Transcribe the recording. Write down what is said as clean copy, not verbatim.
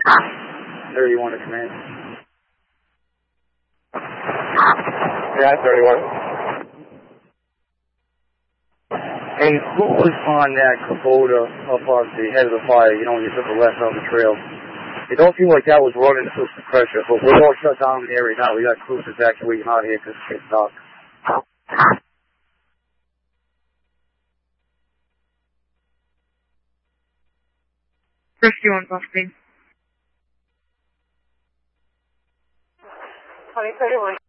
31 to command. Yeah, 31. Hey, what was on that Kubota up on the head of the fire, when you took the left on the trail? It don't seem like that was running through some pressure, but we're all shut down in the area now. We got crews evacuating out here because it's dark. Rescue on Boston. 2031.